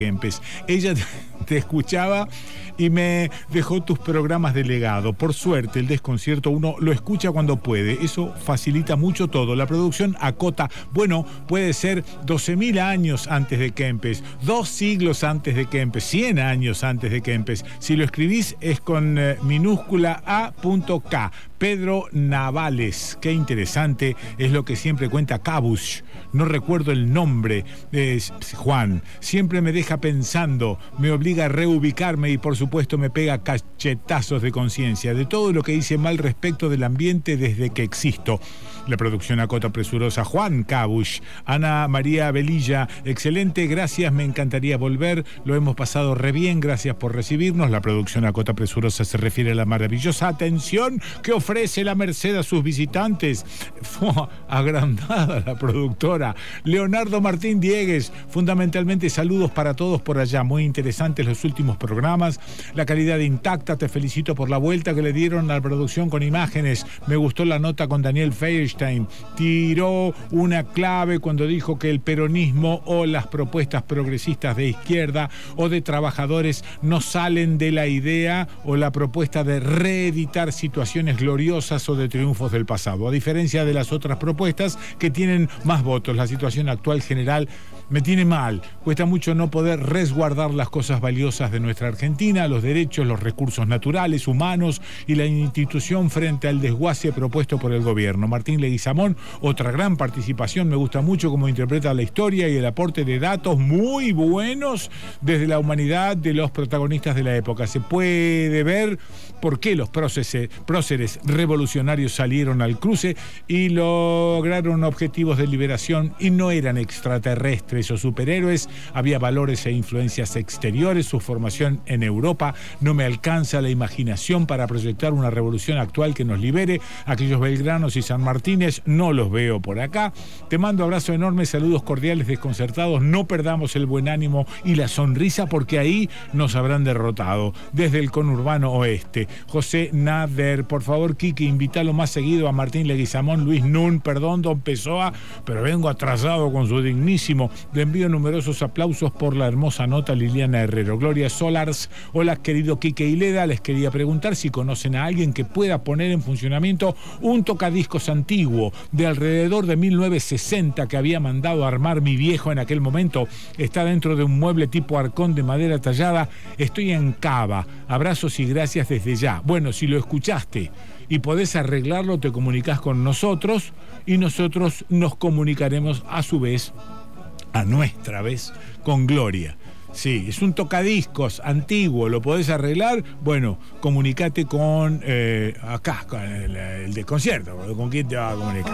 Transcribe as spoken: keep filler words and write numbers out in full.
Kempes. Ella te escuchaba y me dejó tus programas de legado. Por suerte, el desconcierto uno lo escucha cuando puede. Eso facilita mucho todo. La producción acota, bueno, puede ser doce mil años antes de Kempes, dos siglos antes de Kempes, cien años antes de Kempes. Si lo escribís es con eh, minúscula A K. Pedro Navales. Qué interesante es lo que siempre cuenta Cabush. No recuerdo el nombre. Es Juan. Siempre me deja pensando, me obliga a reubicarme y por supuesto me pega cachetazos de conciencia de todo lo que hice mal respecto del ambiente desde que existo. La producción acota presurosa Juan Cabush. Ana María Velilla, excelente, gracias, me encantaría volver, lo hemos pasado re bien, gracias por recibirnos. La producción acota presurosa se refiere a la maravillosa atención que ofrece la Merced a sus visitantes. Fue agrandada la productora. Leonardo Martín Diegues, fundamentalmente saludos para todos por allá, muy interesantes los últimos programas, la calidad intacta, te felicito por la vuelta que le dieron a la producción con imágenes, me gustó la nota con Daniel Feierstein, tiró una clave cuando dijo que el peronismo o las propuestas progresistas de izquierda o de trabajadores no salen de la idea o la propuesta de reeditar situaciones gloriosas o de triunfos del pasado, a diferencia de las otras propuestas que tienen más votos. La situación actual general me tiene mal, cuesta mucho no poder resguardar las cosas valiosas de nuestra Argentina, los derechos, los recursos naturales, humanos y la institución frente al desguace propuesto por el gobierno. Martín Leguizamón, otra gran participación, me gusta mucho cómo interpreta la historia y el aporte de datos muy buenos desde la humanidad de los protagonistas de la época. Se puede ver por qué los próceres, próceres revolucionarios salieron al cruce y lograron objetivos de liberación y no eran extraterrestres o superhéroes, había valores e influencias exteriores, su formación en Europa, no me alcanza la imaginación para proyectar una revolución actual que nos libere, aquellos belgranos y San Martínez no los veo por acá, te mando abrazo enorme, saludos cordiales desconcertados, no perdamos el buen ánimo y la sonrisa porque ahí nos habrán derrotado, desde el conurbano oeste. José Nader, por favor Quique, invítalo más seguido a Martín Leguizamón, Luis Nun, perdón don Pessoa, pero vengo atrasado con su dignísimo. Le envío numerosos aplausos por la hermosa nota Liliana Herrero. Gloria Solars, hola querido Quique Ileda, les quería preguntar si conocen a alguien que pueda poner en funcionamiento un tocadiscos antiguo de alrededor de mil novecientos sesenta que había mandado a armar mi viejo en aquel momento. Está dentro de un mueble tipo arcón de madera tallada. Estoy en Cava. Abrazos y gracias desde ya. Bueno, si lo escuchaste y podés arreglarlo, te comunicás con nosotros y nosotros nos comunicaremos a su vez, a nuestra vez, con Gloria. Sí, es un tocadiscos antiguo, ¿lo podés arreglar? Bueno, comunicate con eh, acá, con el, el desconcierto. ¿Con quién te va a comunicar?